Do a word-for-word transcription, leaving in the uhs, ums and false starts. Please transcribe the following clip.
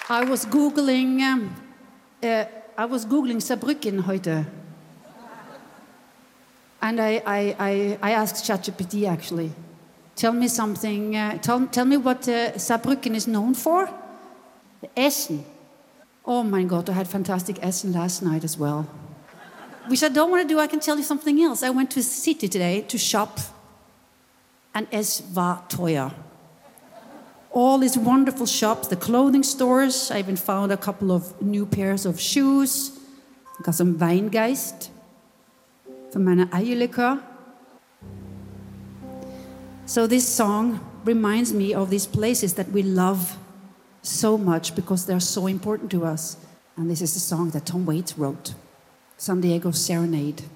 I was googling. Um, uh, I was googling Saarbrücken heute, and I I I, I asked ChatGPT actually, tell me something. Uh, tell tell me what uh, Saarbrücken is known for. Essen. Oh my God, I had fantastic Essen last night as well. Which I don't want to do. I can tell you something else. I went to the city today to shop, and es war teuer. All these wonderful shops, the clothing stores. I even found a couple of new pairs of shoes. I got some Weingeist for meine Eierlikör. So this song reminds me of these places that we love so much because they're so important to us. And this is the song that Tom Waits wrote, San Diego Serenade.